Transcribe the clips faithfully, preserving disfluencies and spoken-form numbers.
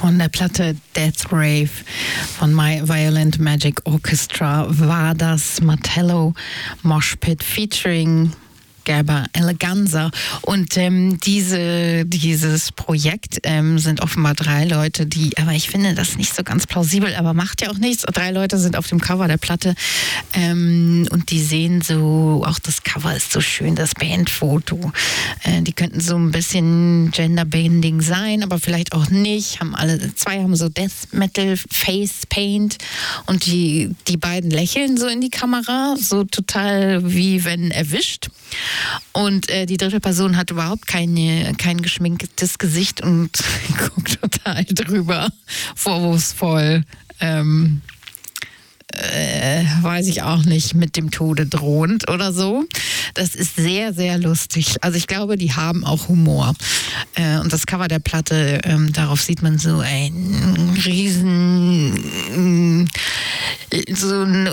von der Platte Death Rave von My Violent Magic Orchestra war das Martello Mosh Pit featuring Gerber Eleganza. Und ähm, diese, dieses Projekt ähm, sind offenbar drei Leute, die, aber ich finde das nicht so ganz plausibel, aber macht ja auch nichts. Drei Leute sind auf dem Cover der Platte ähm, und die sehen so, auch das Cover ist so schön, das Bandfoto. Äh, die könnten so ein bisschen Genderbending sein, aber vielleicht auch nicht. Haben alle, zwei haben so Death Metal Face Paint und die, die beiden lächeln so in die Kamera, so total wie wenn erwischt. Und äh, die dritte Person hat überhaupt keine, kein geschminktes Gesicht und guckt total drüber, vorwurfsvoll, ähm, äh, weiß ich auch nicht, mit dem Tode drohend oder so. Das ist sehr, sehr lustig. Also ich glaube, die haben auch Humor. Äh, und das Cover der Platte, ähm, darauf sieht man so einen riesen, so ein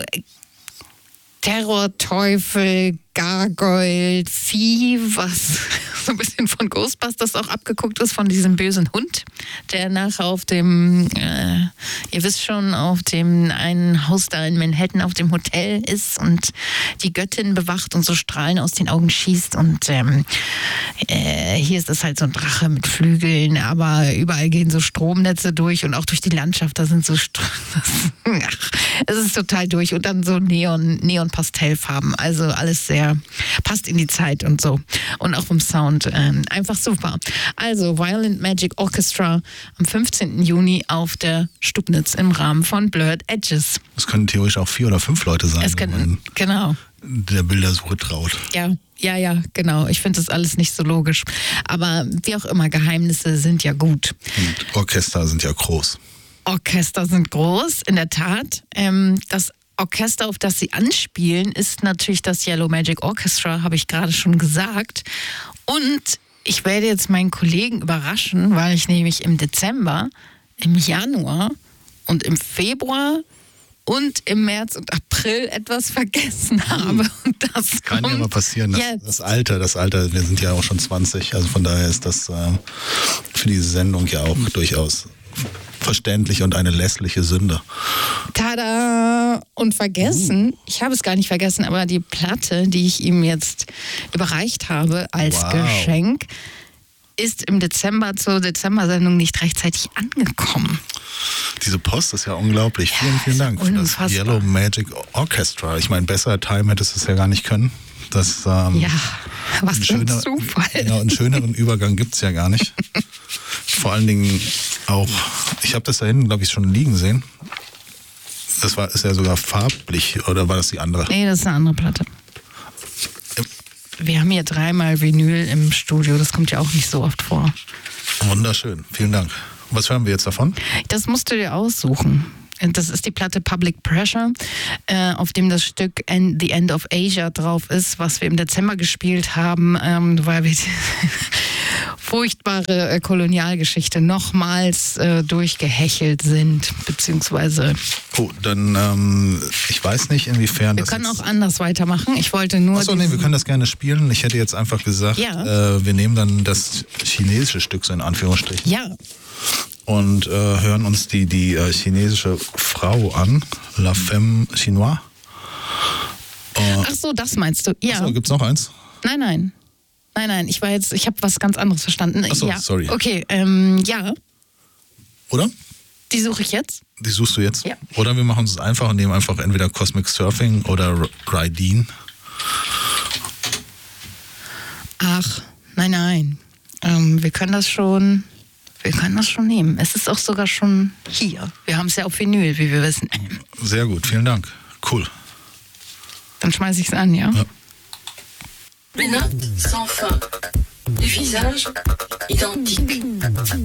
Terrorteufel, Gargoyle, Vieh, was so ein bisschen von Ghostbusters auch abgeguckt ist, von diesem bösen Hund, der nachher auf dem, äh, ihr wisst schon, auf dem einen Haus da in Manhattan auf dem Hotel ist und die Göttin bewacht und so Strahlen aus den Augen schießt. Und ähm, äh, hier ist es halt so ein Drache mit Flügeln, aber überall gehen so Stromnetze durch und auch durch die Landschaft, da sind so Str- Ach, es ist total durch und dann so Neon, Neon-Pastellfarben, also alles sehr passt in die Zeit und so. Und auch vom Sound ähm, einfach super. Also Violent Magic Orchestra am fünfzehnten Juni auf der Stubnitz im Rahmen von Blurred Edges. Es können theoretisch auch vier oder fünf Leute sein, es können, wenn man genau. der Bildersuche traut. Ja, ja, ja, genau. Ich finde das alles nicht so logisch. Aber wie auch immer, Geheimnisse sind ja gut. Und Orchester sind ja groß. Orchester sind groß, in der Tat. Ähm, das Orchester, auf das sie anspielen, ist natürlich das Yellow Magic Orchestra, habe ich gerade schon gesagt. Und ich werde jetzt meinen Kollegen überraschen, weil ich nämlich im Dezember, im Januar und im Februar und im März und April etwas vergessen habe. Und das kann ja mal passieren. Das, das Alter, das Alter, wir sind ja auch schon zwanzig, also von daher ist das äh, für diese Sendung ja auch durchaus verständlich und eine lässliche Sünde. Tada! Und vergessen, ich habe es gar nicht vergessen, aber die Platte, die ich ihm jetzt überreicht habe als wow. Geschenk, ist im Dezember zur Dezember-Sendung nicht rechtzeitig angekommen. Diese Post ist ja unglaublich. Ja, vielen, vielen Dank für das Yellow Magic Orchestra. Ich meine, besser Time hättest du es ja gar nicht können. Das, ähm, ja, was für ein schöner, Zufall. Genau, einen schöneren Übergang gibt es ja gar nicht. Vor allen Dingen auch, ich habe das da hinten, glaube ich, schon liegen sehen. Das war, ist ja sogar farblich, oder war das die andere? Nee, das ist eine andere Platte. Wir haben hier dreimal Vinyl im Studio, das kommt ja auch nicht so oft vor. Wunderschön, vielen Dank. Was hören wir jetzt davon? Das musst du dir aussuchen. Das ist die Platte Public Pressure, äh, auf dem das Stück End, The End of Asia drauf ist, was wir im Dezember gespielt haben, ähm, weil wir die furchtbare äh, Kolonialgeschichte nochmals äh, durchgehechelt sind, beziehungsweise... Oh, dann, ähm, ich weiß nicht, inwiefern wir das... Wir können auch anders weitermachen. Ich wollte nur... Achso, nee, wir können das gerne spielen. Ich hätte jetzt einfach gesagt, ja. äh, wir nehmen dann das chinesische Stück, so in Anführungsstrichen. Ja. Und äh, hören uns die, die äh, chinesische Frau an, La Femme Chinoise. Äh, Ach so, das meinst du? Ja. Achso, gibt's noch eins? Nein, nein. Nein, nein, ich war jetzt, ich habe was ganz anderes verstanden. Achso, ja. sorry. Okay, ähm, ja. Oder? Die suche ich jetzt. Die suchst du jetzt? Ja. Oder wir machen es einfach und nehmen einfach entweder Cosmic Surfing oder Raideen. Ach, nein, nein. Ähm, wir können das schon... Wir können das schon nehmen. Es ist auch sogar schon hier. Wir haben es ja auf Vinyl, wie wir wissen. Sehr gut, vielen Dank. Cool. Dann schmeiße ich es an, ja? Ja. Les notes sans fin. Du visage identique.